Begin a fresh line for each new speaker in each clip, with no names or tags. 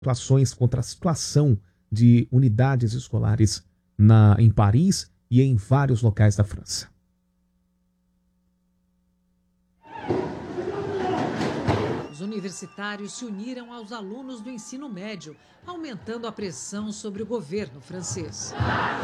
atuações contra a situação de unidades escolares em Paris e em vários locais da França.
Os universitários se uniram aos alunos do ensino médio, aumentando a pressão sobre o governo francês.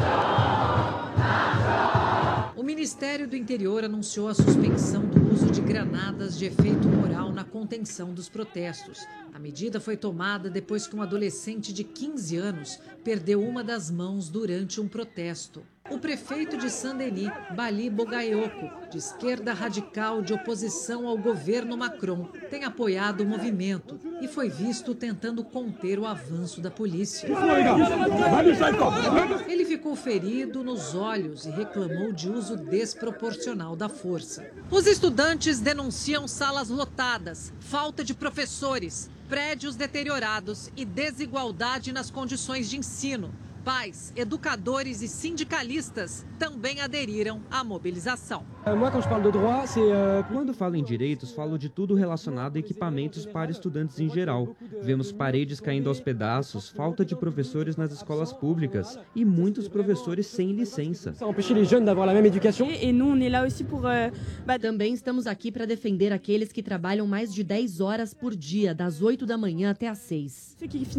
O Ministério do Interior anunciou a suspensão do uso de granadas de efeito moral na contenção dos protestos. A medida foi tomada depois que um adolescente de 15 anos perdeu uma das mãos durante um protesto. O prefeito de Saint-Denis, Bali Bogayoko, de esquerda radical de oposição ao governo Macron, tem apoiado o movimento e foi visto tentando conter o avanço da polícia. Ele ficou ferido nos olhos e reclamou de uso desproporcional da força. Os estudantes denunciam salas lotadas, falta de professores, prédios deteriorados e desigualdade nas condições de ensino. Pais, educadores e sindicalistas também aderiram à mobilização.
Quando falo em direitos, falo de tudo relacionado a equipamentos para estudantes em geral. Vemos paredes caindo aos pedaços, falta de professores nas escolas públicas e muitos professores sem licença.
Também estamos aqui para defender aqueles que trabalham mais de 10 horas por dia, das 8 da manhã até às 6.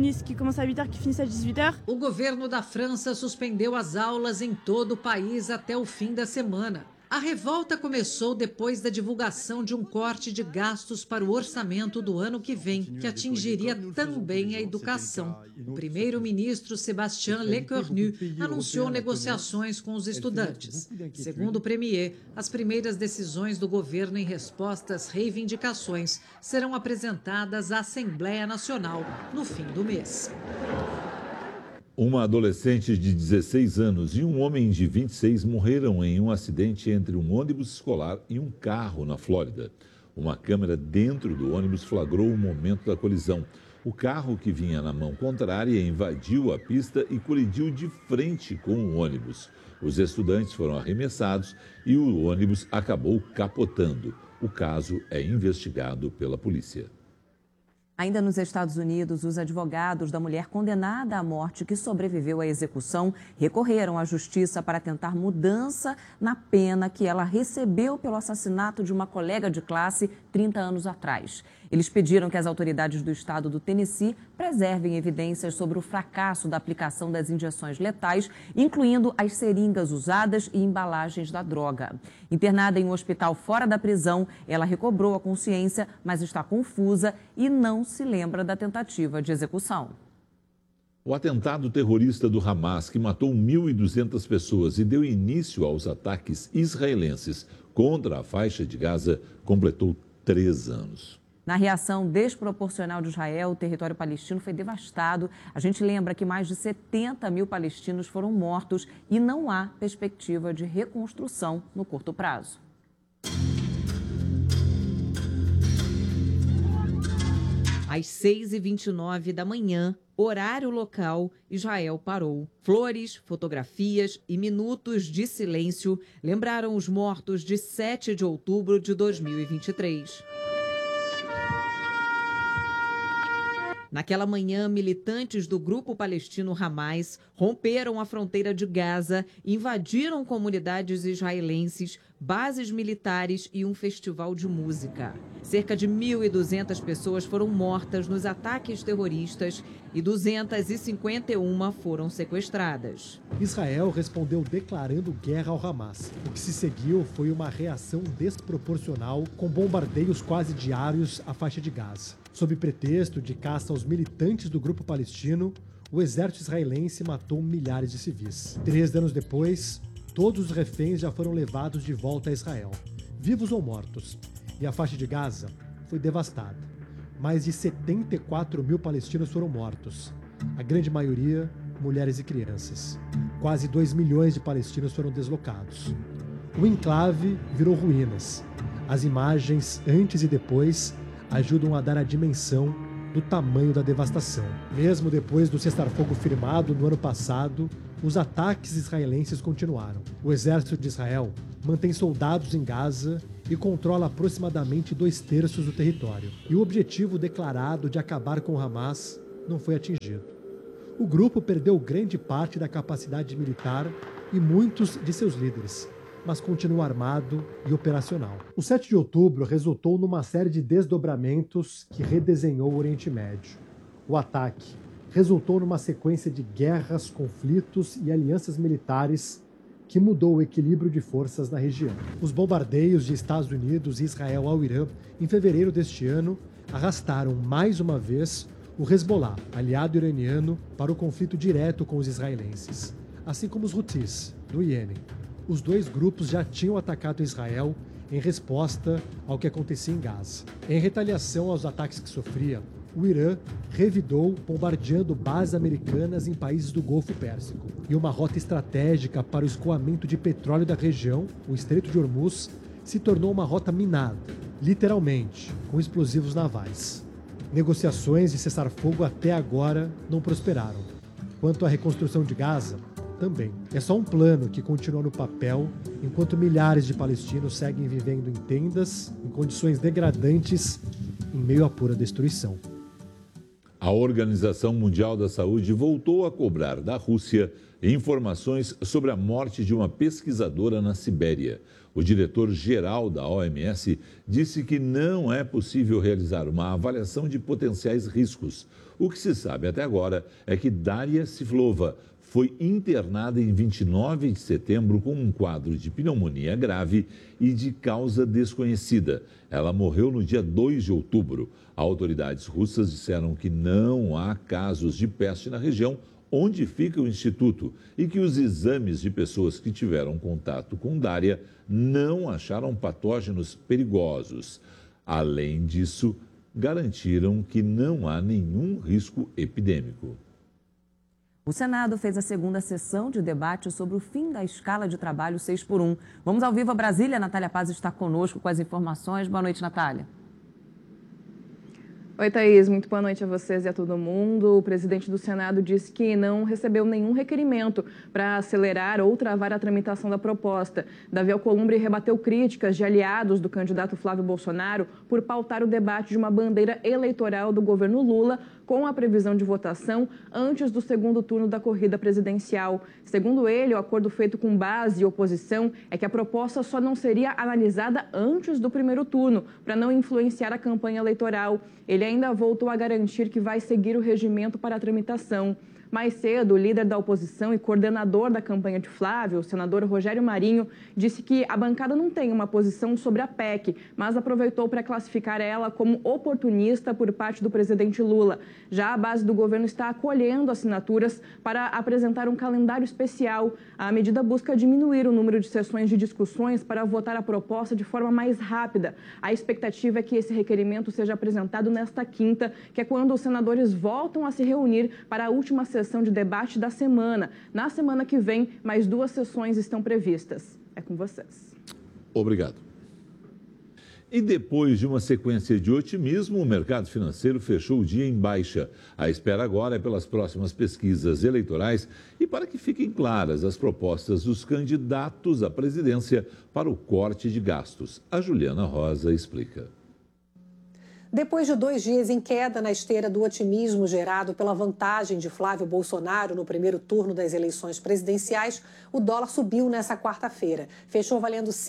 O governo da França suspendeu as aulas em todo o país até o fim da semana. A revolta começou depois da divulgação de um corte de gastos para o orçamento do ano que vem, que atingiria também a educação. O primeiro-ministro Sébastien Lecornu anunciou negociações com os estudantes. Segundo o premier, as primeiras decisões do governo em resposta às reivindicações serão apresentadas à Assembleia Nacional no fim do mês.
Uma adolescente de 16 anos e um homem de 26 morreram em um acidente entre um ônibus escolar e um carro na Flórida. Uma câmera dentro do ônibus flagrou o momento da colisão. O carro, que vinha na mão contrária, invadiu a pista e colidiu de frente com o ônibus. Os estudantes foram arremessados e o ônibus acabou capotando. O caso é investigado pela polícia.
Ainda nos Estados Unidos, os advogados da mulher condenada à morte que sobreviveu à execução recorreram à justiça para tentar mudança na pena que ela recebeu pelo assassinato de uma colega de classe 30 anos atrás. Eles pediram que as autoridades do estado do Tennessee preservem evidências sobre o fracasso da aplicação das injeções letais, incluindo as seringas usadas e embalagens da droga. Internada em um hospital fora da prisão, ela recobrou a consciência, mas está confusa e não se lembra da tentativa de execução.
O atentado terrorista do Hamas, que matou 1.200 pessoas e deu início aos ataques israelenses contra a faixa de Gaza, completou 3 anos.
Na reação desproporcional de Israel, o território palestino foi devastado. A gente lembra que mais de 70 mil palestinos foram mortos e não há perspectiva de reconstrução no curto prazo.
Às 6h29 da manhã, horário local, Israel parou. Flores, fotografias e minutos de silêncio lembraram os mortos de 7 de outubro de 2023. Naquela manhã, militantes do grupo palestino Hamas romperam a fronteira de Gaza e invadiram comunidades israelenses, bases militares e um festival de música. Cerca de 1.200 pessoas foram mortas nos ataques terroristas e 251 foram sequestradas.
Israel respondeu declarando guerra ao Hamas. O que se seguiu foi uma reação desproporcional com bombardeios quase diários à faixa de Gaza. Sob pretexto de caça aos militantes do grupo palestino, o exército israelense matou milhares de civis. 3 anos depois, todos os reféns já foram levados de volta a Israel, vivos ou mortos, e a faixa de Gaza foi devastada. Mais de 74 mil palestinos foram mortos, a grande maioria mulheres e crianças. Quase 2 milhões de palestinos foram deslocados. O enclave virou ruínas. As imagens antes e depois ajudam a dar a dimensão do tamanho da devastação. Mesmo depois do cessar-fogo firmado no ano passado, os ataques israelenses continuaram. O exército de Israel mantém soldados em Gaza e controla aproximadamente 2/3 do território. E o objetivo declarado de acabar com o Hamas não foi atingido. O grupo perdeu grande parte da capacidade militar e muitos de seus líderes, mas continua armado e operacional. O 7 de outubro resultou numa série de desdobramentos que redesenhou o Oriente Médio. O ataque resultou numa sequência de guerras, conflitos e alianças militares que mudou o equilíbrio de forças na região. Os bombardeios de Estados Unidos e Israel ao Irã, em fevereiro deste ano, arrastaram mais uma vez o Hezbollah, aliado iraniano, para o conflito direto com os israelenses, assim como os Houthis, do Iêmen. Os dois grupos já tinham atacado Israel em resposta ao que acontecia em Gaza. Em retaliação aos ataques que sofria, o Irã revidou bombardeando bases americanas em países do Golfo Pérsico. E uma rota estratégica para o escoamento de petróleo da região, o Estreito de Hormuz, se tornou uma rota minada, literalmente, com explosivos navais. Negociações de cessar-fogo até agora não prosperaram. Quanto à reconstrução de Gaza, também. É só um plano que continua no papel, enquanto milhares de palestinos seguem vivendo em tendas, em condições degradantes, em meio à pura destruição.
A Organização Mundial da Saúde voltou a cobrar da Rússia informações sobre a morte de uma pesquisadora na Sibéria. O diretor-geral da OMS disse que não é possível realizar uma avaliação de potenciais riscos. O que se sabe até agora é que Daria Siflova foi internada em 29 de setembro com um quadro de pneumonia grave e de causa desconhecida. Ela morreu no dia 2 de outubro. Autoridades russas disseram que não há casos de peste na região onde fica o instituto e que os exames de pessoas que tiveram contato com Daria não acharam patógenos perigosos. Além disso, garantiram que não há nenhum risco epidêmico.
O Senado fez a segunda sessão de debate sobre o fim da escala de trabalho 6x1. Vamos ao vivo a Brasília. A Natália Paz está conosco com as informações. Boa noite, Natália.
Oi, Thaís. Muito boa noite a vocês e a todo mundo. O presidente do Senado disse que não recebeu nenhum requerimento para acelerar ou travar a tramitação da proposta. Davi Alcolumbre rebateu críticas de aliados do candidato Flávio Bolsonaro por pautar o debate de uma bandeira eleitoral do governo Lula com a previsão de votação antes do segundo turno da corrida presidencial. Segundo ele, o acordo feito com base e oposição é que a proposta só não seria analisada antes do primeiro turno, para não influenciar a campanha eleitoral. Ele ainda voltou a garantir que vai seguir o regimento para a tramitação. Mais cedo, o líder da oposição e coordenador da campanha de Flávio, o senador Rogério Marinho, disse que a bancada não tem uma posição sobre a PEC, mas aproveitou para classificar ela como oportunista por parte do presidente Lula. Já a base do governo está acolhendo assinaturas para apresentar um calendário especial. A medida busca diminuir o número de sessões de discussões para votar a proposta de forma mais rápida. A expectativa é que esse requerimento seja apresentado nesta quinta, que é quando os senadores voltam a se reunir para a última sessão de debate da semana. Na semana que vem, mais 2 sessões estão previstas. É com vocês.
Obrigado. E depois de uma sequência de otimismo, o mercado financeiro fechou o dia em baixa. A espera agora é pelas próximas pesquisas eleitorais e para que fiquem claras as propostas dos candidatos à presidência para o corte de gastos. A Juliana Rosa explica.
Depois de 2 dias em queda na esteira do otimismo gerado pela vantagem de Flávio Bolsonaro no primeiro turno das eleições presidenciais, o dólar subiu nessa quarta-feira. Fechou valendo R$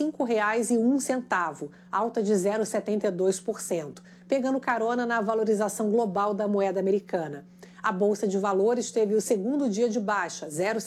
5,01, alta de 0,72%, pegando carona na valorização global da moeda americana. A Bolsa de Valores teve o segundo dia de baixa,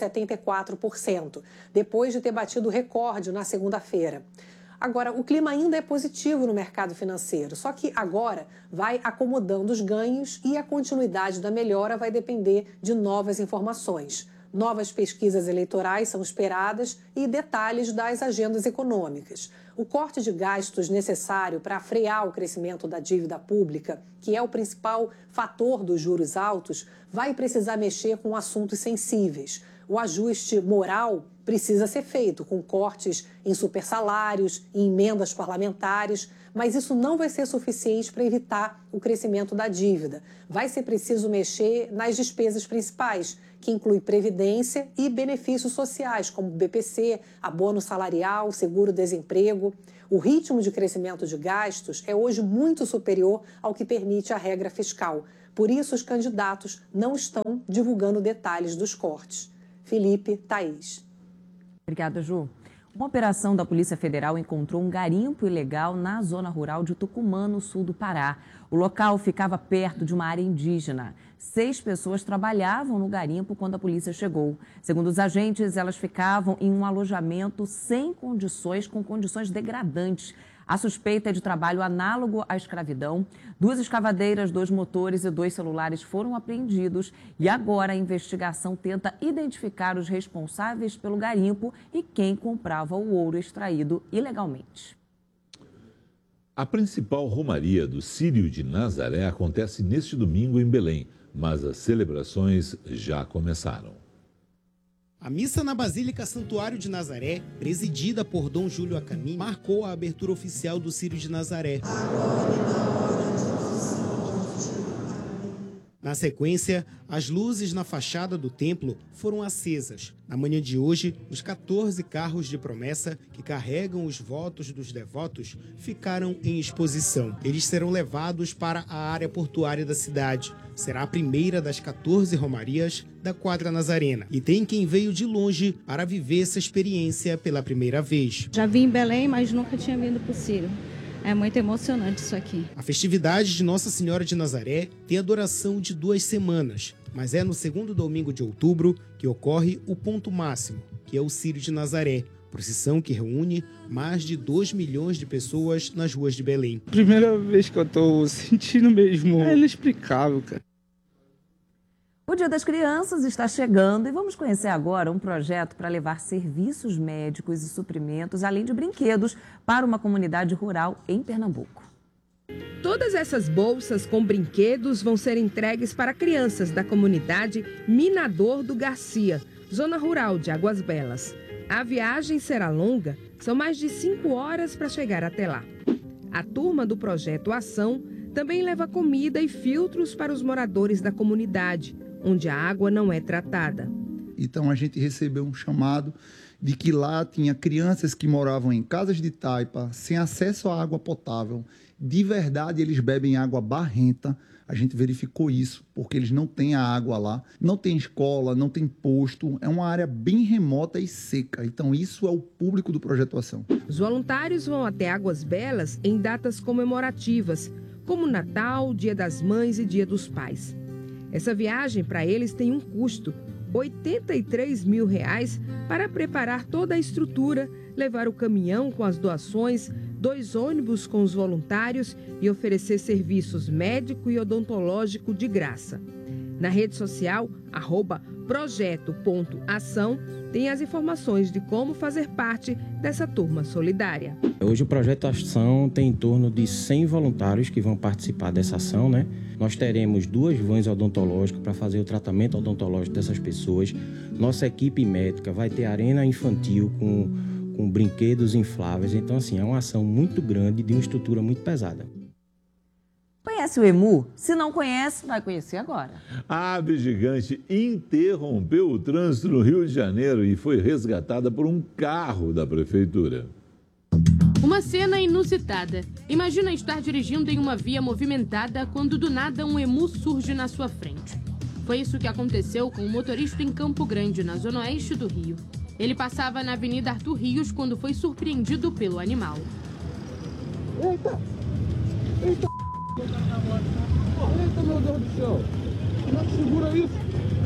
0,74%, depois de ter batido recorde na segunda-feira. Agora, o clima ainda é positivo no mercado financeiro, só que agora vai acomodando os ganhos e a continuidade da melhora vai depender de novas informações. Novas pesquisas eleitorais são esperadas e detalhes das agendas econômicas. O corte de gastos necessário para frear o crescimento da dívida pública, que é o principal fator dos juros altos, vai precisar mexer com assuntos sensíveis. O ajuste moral precisa ser feito com cortes em supersalários, em emendas parlamentares, mas isso não vai ser suficiente para evitar o crescimento da dívida. Vai ser preciso mexer nas despesas principais, que inclui previdência e benefícios sociais, como BPC, abono salarial, seguro-desemprego. O ritmo de crescimento de gastos é hoje muito superior ao que permite a regra fiscal. Por isso, os candidatos não estão divulgando detalhes dos cortes. Felipe, Thaís.
Obrigada, Ju. Uma operação da Polícia Federal encontrou um garimpo ilegal na zona rural de Tucumã, no sul do Pará. O local ficava perto de uma área indígena. 6 pessoas trabalhavam no garimpo quando a polícia chegou. Segundo os agentes, elas ficavam em um alojamento sem condições, com condições degradantes. A suspeita é de trabalho análogo à escravidão. 2 escavadeiras, 2 motores e 2 celulares foram apreendidos. E agora a investigação tenta identificar os responsáveis pelo garimpo e quem comprava o ouro extraído ilegalmente.
A principal romaria do Círio de Nazaré acontece neste domingo em Belém, mas as celebrações já começaram.
A missa na Basílica Santuário de Nazaré, presidida por Dom Júlio Acamim, marcou a abertura oficial do Círio de Nazaré. Na sequência, as luzes na fachada do templo foram acesas. Na manhã de hoje, os 14 carros de promessa que carregam os votos dos devotos ficaram em exposição. Eles serão levados para a área portuária da cidade. Será a primeira das 14 romarias da Quadra Nazarena. E tem quem veio de longe para viver essa experiência pela primeira vez.
Já vim em Belém, mas nunca tinha vindo para o Círio. É muito emocionante isso aqui.
A festividade de Nossa Senhora de Nazaré tem a duração de 2 semanas, mas é no segundo domingo de outubro que ocorre o ponto máximo, que é o Círio de Nazaré, procissão que reúne mais de 2 milhões de pessoas nas ruas de Belém.
Primeira vez que eu tô sentindo mesmo, é inexplicável, cara.
O Dia das Crianças está chegando e vamos conhecer agora um projeto para levar serviços médicos e suprimentos, além de brinquedos, para uma comunidade rural em Pernambuco.
Todas essas bolsas com brinquedos vão ser entregues para crianças da comunidade Minador do Garcia, zona rural de Águas Belas. A viagem será longa, são mais de 5 horas para chegar até lá. A turma do projeto Ação também leva comida e filtros para os moradores da comunidade, onde a água não é tratada.
Então a gente recebeu um chamado de que lá tinha crianças que moravam em casas de taipa, sem acesso à água potável. De verdade, eles bebem água barrenta. A gente verificou isso, porque eles não têm a água lá. Não tem escola, não tem posto. É uma área bem remota e seca. Então isso é o público do Projeto Ação.
Os voluntários vão até Águas Belas em datas comemorativas, como Natal, Dia das Mães e Dia dos Pais. Essa viagem para eles tem um custo, R$ 83 mil para preparar toda a estrutura, levar o caminhão com as doações, 2 ônibus com os voluntários e oferecer serviços médico e odontológico de graça. Na rede social, @projeto.ação, tem as informações de como fazer parte dessa turma solidária.
Hoje o Projeto Ação tem em torno de 100 voluntários que vão participar dessa ação, né? Nós teremos 2 vans odontológicas para fazer o tratamento odontológico dessas pessoas. Nossa equipe médica vai ter arena infantil com brinquedos infláveis. Então, assim, é uma ação muito grande de uma estrutura muito pesada.
Conhece o emu? Se não conhece, vai conhecer agora.
A ave gigante interrompeu o trânsito no Rio de Janeiro e foi resgatada por um carro da prefeitura.
Uma cena inusitada. Imagina estar dirigindo em uma via movimentada quando do nada um emu surge na sua frente. Foi isso que aconteceu com um motorista em Campo Grande, na zona oeste do Rio. Ele passava na Avenida Arthur Rios quando foi surpreendido pelo animal.
Eita! Eita! Eita, meu Deus do céu! Como é que segura isso?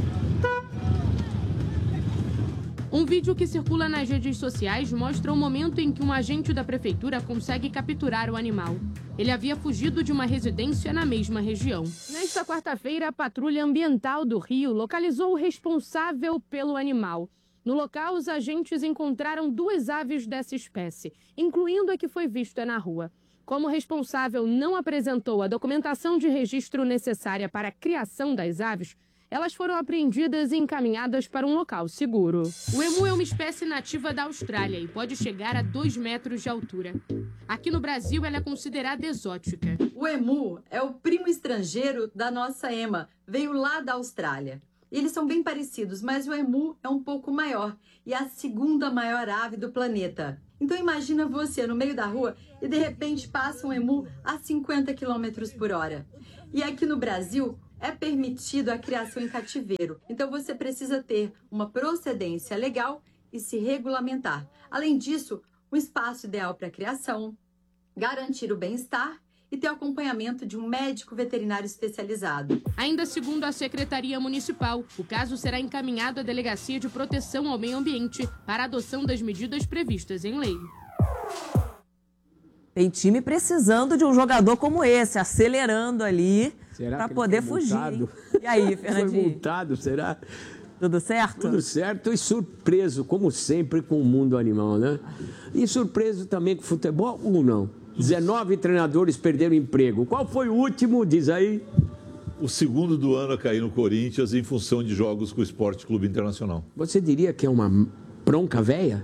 Um vídeo que circula nas redes sociais mostra o momento em que um agente da prefeitura consegue capturar o animal. Ele havia fugido de uma residência na mesma região. Nesta quarta-feira, a Patrulha Ambiental do Rio localizou o responsável pelo animal. No local, os agentes encontraram 2 aves dessa espécie, incluindo a que foi vista na rua. Como o responsável não apresentou a documentação de registro necessária para a criação das aves, elas foram apreendidas e encaminhadas para um local seguro. O emu é uma espécie nativa da Austrália e pode chegar a 2 metros de altura. Aqui no Brasil, ela é considerada exótica.
O emu é o primo estrangeiro da nossa ema, veio lá da Austrália. Eles são bem parecidos, mas o emu é um pouco maior e é a 2ª maior ave do planeta. Então imagina você no meio da rua e de repente passa um emu a 50 km por hora. E aqui no Brasil, é permitido a criação em cativeiro. Então você precisa ter uma procedência legal e se regulamentar. Além disso, um espaço ideal para a criação, garantir o bem-estar e ter o acompanhamento de um médico veterinário especializado.
Ainda segundo a Secretaria Municipal, o caso será encaminhado à Delegacia de Proteção ao Meio Ambiente para a adoção das medidas previstas em lei.
Tem time precisando de um jogador como esse, acelerando ali para poder fugir.
Multado?
E aí, Fernandinho?
Foi multado, será?
Tudo certo?
Tudo certo e surpreso, como sempre, com o mundo animal, né? E surpreso também com o futebol ou não? 19 treinadores perderam emprego. Qual foi o último, diz aí?
O segundo do ano a cair no Corinthians em função de jogos com o Esporte Clube Internacional.
Você diria que é uma bronca velha?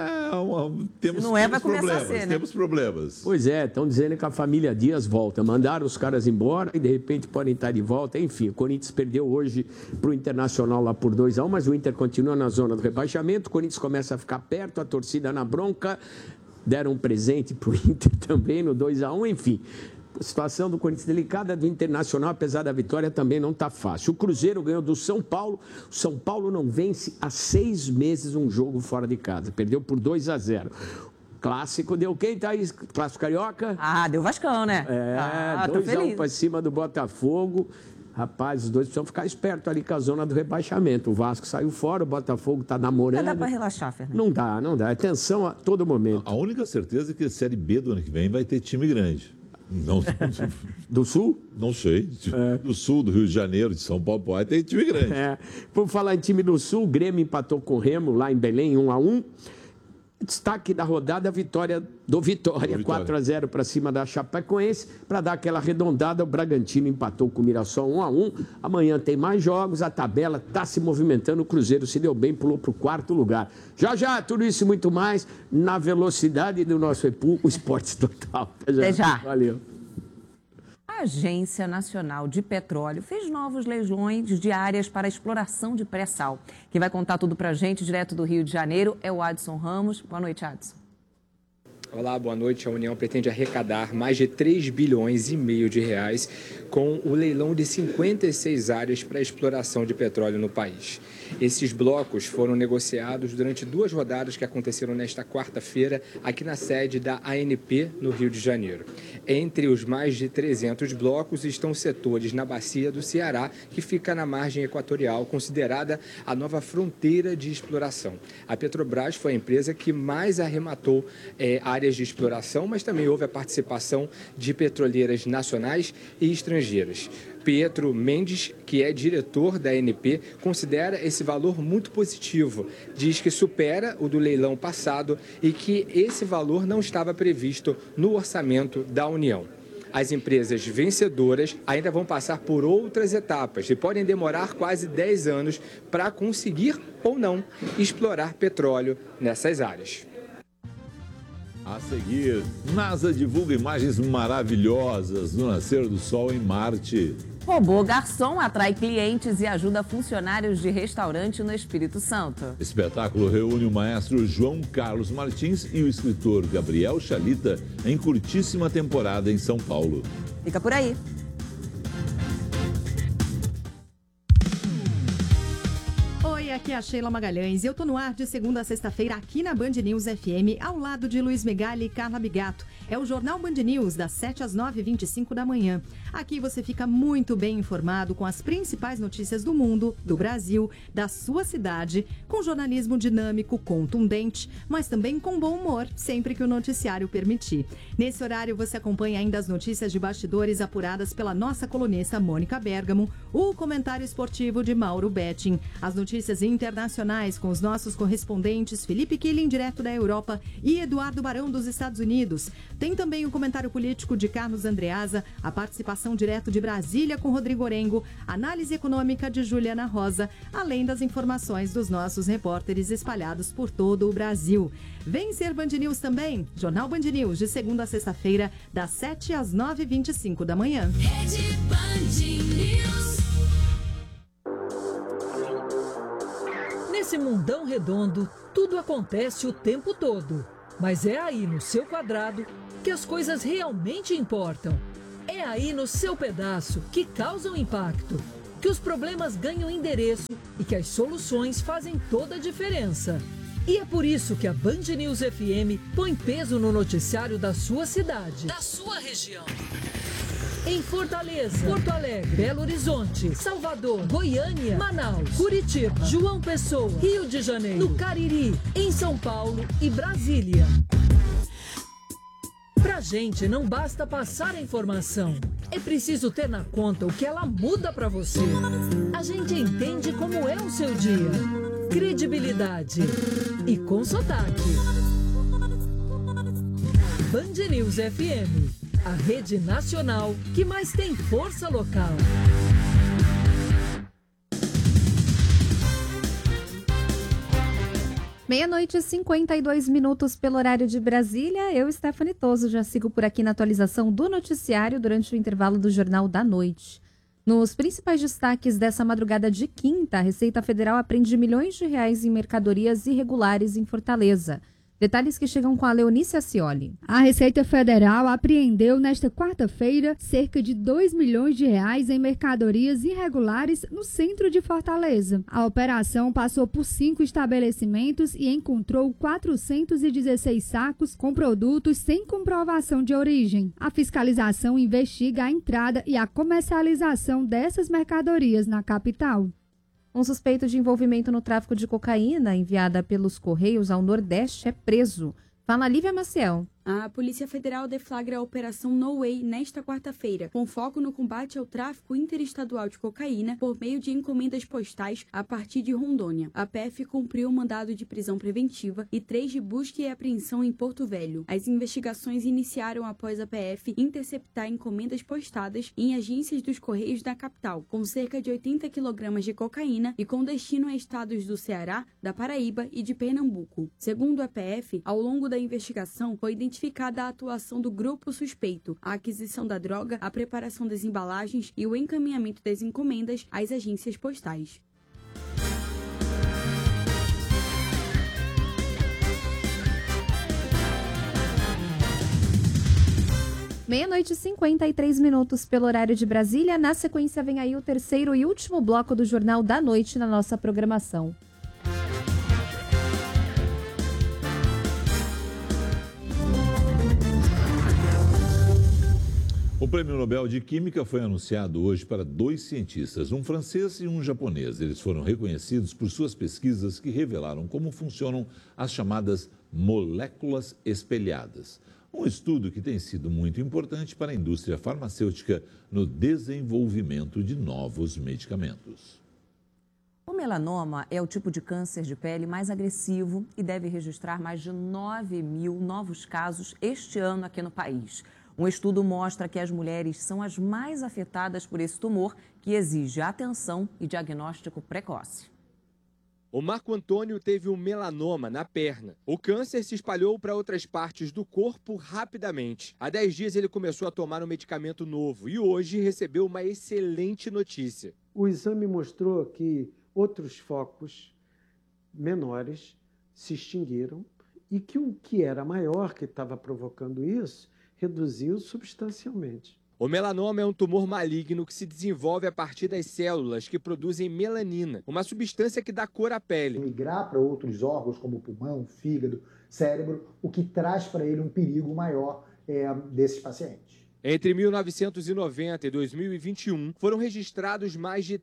Temos problemas, né? Temos problemas.
Pois é, estão dizendo que a família Dias volta. Mandaram os caras embora e de repente podem estar de volta. Enfim, o Corinthians perdeu hoje para o Internacional lá por 2-1, mas o Inter continua na zona do rebaixamento. O Corinthians começa a ficar perto, a torcida na bronca. Deram um presente para o Inter também no 2-1, enfim. A situação do Corinthians delicada, do Internacional, apesar da vitória, também não está fácil. O Cruzeiro ganhou do São Paulo. O São Paulo não vence há 6 meses um jogo fora de casa. Perdeu por 2-0. Clássico deu quem, Thaís? Clássico carioca?
Ah, deu Vascão, né?
2-1 para cima do Botafogo. Rapaz, os dois precisam ficar espertos ali com a zona do rebaixamento. O Vasco saiu fora, o Botafogo está namorando.
Não dá para relaxar, Fernando.
Não dá. É tensão a todo momento.
A única certeza é que a Série B do ano que vem vai ter time grande. Não,
do Sul?
Não sei. Do Sul, do Rio de Janeiro, de São Paulo, pode ter time grande.
Por falar em time do Sul, o Grêmio empatou com o Remo lá em Belém, 1-1. Destaque da rodada, a vitória do Vitória. 4-0 para cima da Chapecoense. Para dar aquela arredondada, o Bragantino empatou com o Mirassol 1-1. Amanhã tem mais jogos, a tabela está se movimentando. O Cruzeiro se deu bem, pulou para o 4º lugar. Já, tudo isso e muito mais na velocidade do nosso EPU, o Esporte Total.
Até já.
Valeu.
A Agência Nacional de Petróleo fez novos leilões de áreas para exploração de pré-sal. Quem vai contar tudo para a gente, direto do Rio de Janeiro, é o Adson Ramos. Boa noite, Adson.
Olá, boa noite. A União pretende arrecadar mais de 3,5 bilhões de reais com o leilão de 56 áreas para exploração de petróleo no país. Esses blocos foram negociados durante 2 rodadas que aconteceram nesta quarta-feira aqui na sede da ANP, no Rio de Janeiro. Entre os mais de 300 blocos estão setores na bacia do Ceará, que fica na margem equatorial, considerada a nova fronteira de exploração. A Petrobras foi a empresa que mais arrematou áreas de exploração, mas também houve a participação de petroleiras nacionais e estrangeiras. Pietro Mendes, que é diretor da ANP, considera esse valor muito positivo. Diz que supera o do leilão passado e que esse valor não estava previsto no orçamento da União. As empresas vencedoras ainda vão passar por outras etapas e podem demorar quase 10 anos para conseguir ou não explorar petróleo nessas áreas.
A seguir, NASA divulga imagens maravilhosas do nascer do sol em Marte.
Robô garçom atrai clientes e ajuda funcionários de restaurante no Espírito Santo.
Espetáculo reúne o maestro João Carlos Martins e o escritor Gabriel Chalita em curtíssima temporada em São Paulo.
Fica por aí.
Oi, aqui é a Sheila Magalhães e eu tô no ar de segunda a sexta-feira aqui na Band News FM, ao lado de Luiz Megali e Carla Bigato. É o Jornal Band News, das 7 às 9h25 da manhã. Aqui você fica muito bem informado com as principais notícias do mundo, do Brasil, da sua cidade, com jornalismo dinâmico, contundente, mas também com bom humor, sempre que o noticiário permitir. Nesse horário você acompanha ainda as notícias de bastidores apuradas pela nossa colunista Mônica Bergamo, o comentário esportivo de Mauro Betting, as notícias internacionais com os nossos correspondentes Felipe Killing, direto da Europa, e Eduardo Barão, dos Estados Unidos. Tem também o comentário político de Carlos Andreasa, a participação direto de Brasília com Rodrigo Orengo, análise econômica de Juliana Rosa, além das informações dos nossos repórteres espalhados por todo o Brasil. Vem ser Band News também, Jornal Band News, de segunda a sexta-feira, das 7 às 9h25 da manhã.
Rede Band News. Nesse mundão redondo, tudo acontece o tempo todo. Mas é aí, no seu quadrado, que as coisas realmente importam. É aí no seu pedaço que causam impacto, que os problemas ganham endereço e que as soluções fazem toda a diferença. E é por isso que a Band News FM põe peso no noticiário da sua cidade, da sua região. Em Fortaleza, Porto Alegre, Belo Horizonte, Salvador, Goiânia, Manaus, Curitiba, João Pessoa, Rio de Janeiro, no Cariri, em São Paulo e Brasília. Pra gente não basta passar a informação, é preciso ter na conta o que ela muda pra você. A gente entende como é o seu dia. Credibilidade e com sotaque. Band News FM, a rede nacional que mais tem força local.
Meia-noite e 52 minutos pelo horário de Brasília. Eu, Stephanie Toso, já sigo por aqui na atualização do noticiário durante o intervalo do Jornal da Noite. Nos principais destaques dessa madrugada de quinta, a Receita Federal apreende milhões de reais em mercadorias irregulares em Fortaleza. Detalhes que chegam com a Leonice Acioli.
A Receita Federal apreendeu nesta quarta-feira cerca de 2 milhões de reais em mercadorias irregulares no centro de Fortaleza. A operação passou por 5 estabelecimentos e encontrou 416 sacos com produtos sem comprovação de origem. A fiscalização investiga a entrada e a comercialização dessas mercadorias na capital.
Um suspeito de envolvimento no tráfico de cocaína enviada pelos Correios ao Nordeste é preso. Fala Lívia Maciel.
A Polícia Federal deflagra a Operação No Way nesta quarta-feira, com foco no combate ao tráfico interestadual de cocaína por meio de encomendas postais a partir de Rondônia. A PF cumpriu um mandado de prisão preventiva e 3 de busca e apreensão em Porto Velho. As investigações iniciaram após a PF interceptar encomendas postadas em agências dos Correios da capital, com cerca de 80 quilogramas de cocaína e com destino a estados do Ceará, da Paraíba e de Pernambuco. Segundo a PF, ao longo da investigação foi identificada a atuação do grupo suspeito, a aquisição da droga, a preparação das embalagens e o encaminhamento das encomendas às agências postais.
Meia-noite e 53 minutos pelo horário de Brasília. Na sequência vem aí o terceiro e último bloco do Jornal da Noite na nossa programação.
O Prêmio Nobel de Química foi anunciado hoje para 2 cientistas, um francês e um japonês. Eles foram reconhecidos por suas pesquisas que revelaram como funcionam as chamadas moléculas espelhadas. Um estudo que tem sido muito importante para a indústria farmacêutica no desenvolvimento de novos medicamentos.
O melanoma é o tipo de câncer de pele mais agressivo e deve registrar mais de 9 mil novos casos este ano aqui no país. Um estudo mostra que as mulheres são as mais afetadas por esse tumor, que exige atenção e diagnóstico precoce.
O Marco Antônio teve um melanoma na perna. O câncer se espalhou para outras partes do corpo rapidamente. Há 10 dias ele começou a tomar um medicamento novo e hoje recebeu uma excelente notícia.
O exame mostrou que outros focos menores se extinguiram e que o que era maior, que estava provocando isso, reduziu substancialmente.
O melanoma é um tumor maligno que se desenvolve a partir das células que produzem melanina, uma substância que dá cor à pele.
Migrar para outros órgãos como pulmão, fígado, cérebro, o que traz para ele um perigo maior desses pacientes.
Entre 1990 e 2021, foram registrados mais de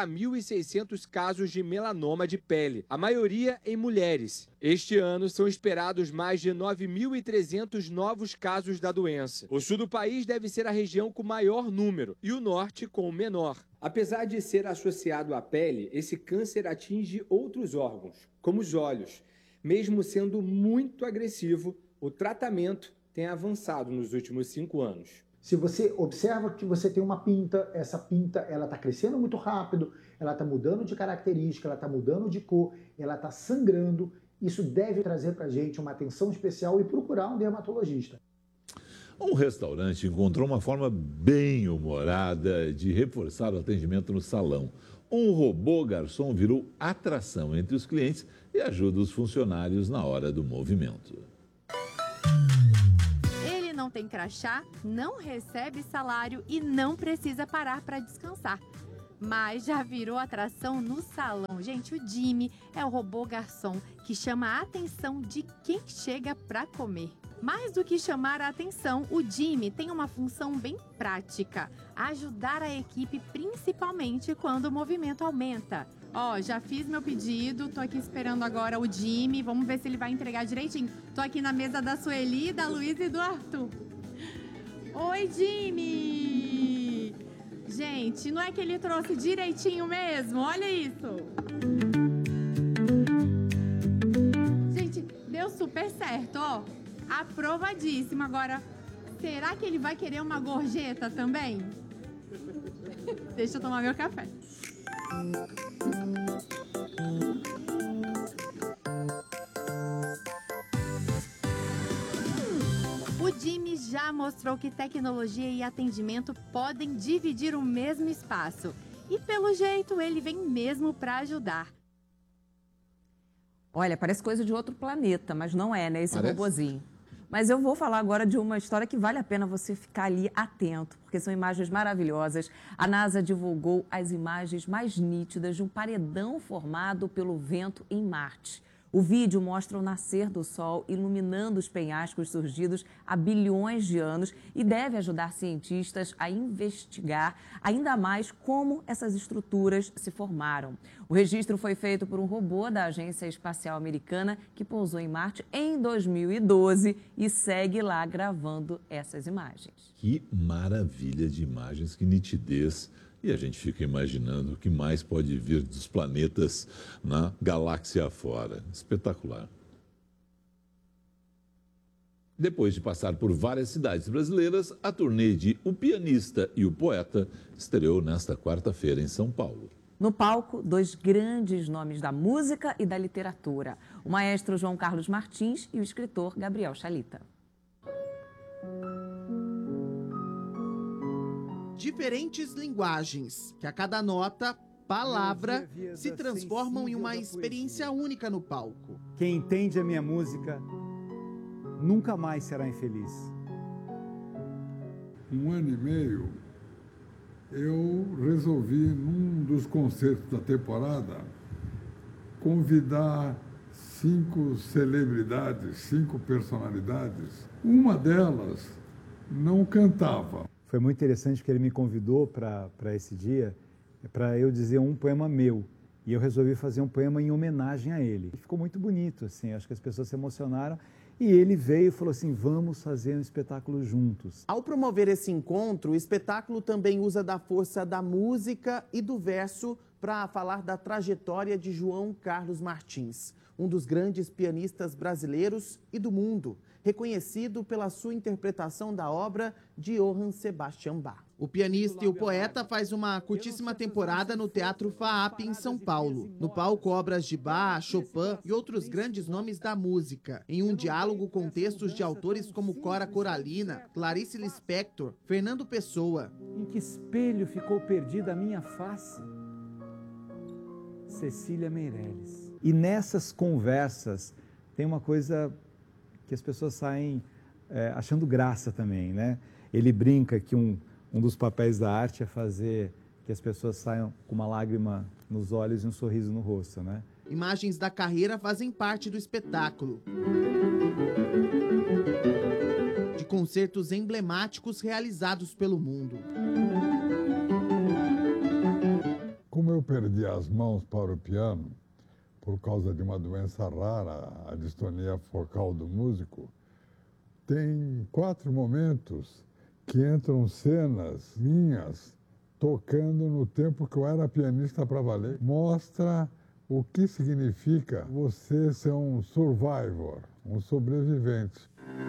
30.600 casos de melanoma de pele, a maioria em mulheres. Este ano, são esperados mais de 9.300 novos casos da doença. O sul do país deve ser a região com maior número e o norte com o menor. Apesar de ser associado à pele, esse câncer atinge outros órgãos, como os olhos. Mesmo sendo muito agressivo, o tratamento tem avançado nos últimos 5 anos.
Se você observa que você tem uma pinta, essa pinta ela está crescendo muito rápido, ela está mudando de característica, ela está mudando de cor, ela está sangrando, isso deve trazer para a gente uma atenção especial e procurar um dermatologista.
Um restaurante encontrou uma forma bem humorada de reforçar o atendimento no salão. Um robô garçom virou atração entre os clientes e ajuda os funcionários na hora do movimento.
Não
tem crachá, não recebe salário e não precisa parar para descansar. Mas já virou atração no salão. Gente, o Jimmy é o robô garçom que chama a atenção de quem chega para comer. Mais do que chamar a atenção, o Jimmy tem uma função bem prática: ajudar a equipe, principalmente quando o movimento aumenta. Ó, já fiz meu pedido, tô aqui esperando agora o Jimmy, vamos ver se ele vai entregar direitinho. Tô aqui na mesa da Sueli, da Luísa e do Arthur. Oi, Jimmy! Gente, não é que ele trouxe direitinho mesmo? Olha isso! Gente, deu super certo, ó. Aprovadíssimo. Agora, será que ele vai querer uma gorjeta também? Deixa eu tomar meu café. O Jimmy já mostrou que tecnologia e atendimento podem dividir o mesmo espaço. E pelo jeito, ele vem mesmo para ajudar.
Olha, parece coisa de outro planeta, mas não é, né? Esse
Parece?
robozinho. Mas eu vou falar agora de uma história que vale a pena você ficar ali atento, porque são imagens maravilhosas. A NASA divulgou as imagens mais nítidas de um paredão formado pelo vento em Marte. O vídeo mostra o nascer do Sol iluminando os penhascos surgidos há bilhões de anos e deve ajudar cientistas a investigar ainda mais como essas estruturas se formaram. O registro foi feito por um robô da Agência Espacial Americana que pousou em Marte em 2012 e segue lá gravando essas imagens.
Que maravilha de imagens, que nitidez. E a gente fica imaginando o que mais pode vir dos planetas na galáxia afora. Espetacular. Depois de passar por várias cidades brasileiras, a turnê de O Pianista e o Poeta estreou nesta quarta-feira em São Paulo.
No palco, dois grandes nomes da música e da literatura: o maestro João Carlos Martins e o escritor Gabriel Chalita.
Diferentes linguagens, que a cada nota, palavra, se transformam em uma experiência única no palco.
Quem entende a minha música nunca mais será infeliz.
1 ano e meio, eu resolvi, num dos concertos da temporada, convidar 5 celebridades, 5 personalidades. Uma delas não cantava.
Foi muito interessante que ele me convidou para esse dia, para eu dizer um poema meu. E eu resolvi fazer um poema em homenagem a ele. E ficou muito bonito, assim, acho que as pessoas se emocionaram. E ele veio e falou assim, vamos fazer um espetáculo juntos.
Ao promover esse encontro, o espetáculo também usa da força da música e do verso para falar da trajetória de João Carlos Martins, um dos grandes pianistas brasileiros e do mundo, reconhecido pela sua interpretação da obra de Johann Sebastian Bach. O Pianista e o Poeta faz uma curtíssima temporada no Teatro FAAP em São Paulo. No palco, obras de Bach, Chopin e outros grandes nomes da música. Em um diálogo com textos de autores como Cora Coralina, Clarice Lispector, Fernando Pessoa.
Em que espelho ficou perdida a minha face? Cecília Meirelles. E nessas conversas tem uma coisa que as pessoas saem achando graça também, né? Ele brinca que um dos papéis da arte é fazer que as pessoas saiam com uma lágrima nos olhos e um sorriso no rosto, né?
Imagens da carreira fazem parte do espetáculo. De concertos emblemáticos realizados pelo mundo.
Como eu perdi as mãos para o piano, por causa de uma doença rara, a distonia focal do músico, tem 4 momentos que entram cenas minhas tocando no tempo que eu era pianista para valer. Mostra o que significa você ser um survivor, um sobrevivente.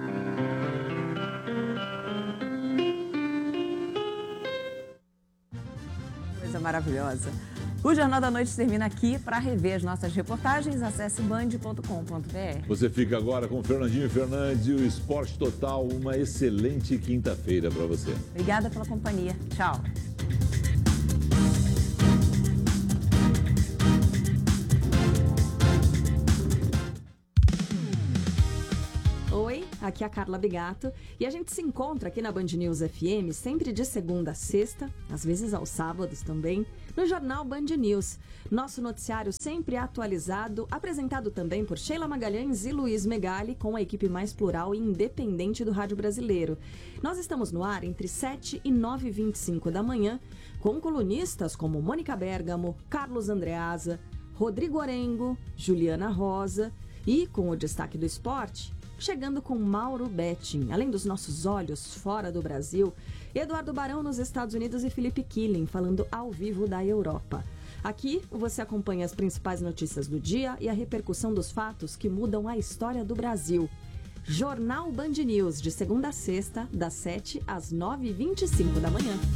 Coisa maravilhosa. O Jornal da Noite termina aqui. Para rever as nossas reportagens, acesse band.com.br.
Você fica agora com Fernandinho Fernandes e o Esporte Total. Uma excelente quinta-feira para você.
Obrigada pela companhia. Tchau.
Oi, aqui é a Carla Bigato e a gente se encontra aqui na Band News FM sempre de segunda a sexta, às vezes aos sábados também, no Jornal Band News. Nosso noticiário sempre atualizado, apresentado também por Sheila Magalhães e Luiz Megali, com a equipe mais plural e independente do rádio brasileiro. Nós estamos no ar entre 7 e 9h25 da manhã, com colunistas como Mônica Bergamo, Carlos Andreasa, Rodrigo Orengo, Juliana Rosa e, com o destaque do esporte, chegando com Mauro Betting. Além dos nossos olhos fora do Brasil, Eduardo Barão nos Estados Unidos e Felipe Killing falando ao vivo da Europa. Aqui você acompanha as principais notícias do dia e a repercussão dos fatos que mudam a história do Brasil. Jornal Band News, de segunda a sexta, das 7 às 9h25 da manhã.